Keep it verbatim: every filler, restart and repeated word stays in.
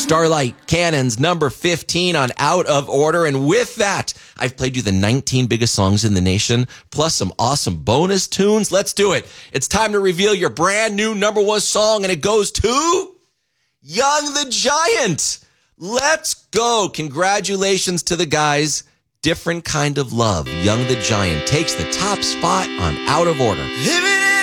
Starlight Cannon's number fifteen on Out of Order. And with that, I've played you the nineteen biggest songs in the nation, plus some awesome bonus tunes. Let's do it. It's time to reveal your brand new number one song, and it goes to Young the Giant. Let's go. Congratulations to the guys. Different Kind of Love. Young the Giant takes the top spot on Out of Order. If it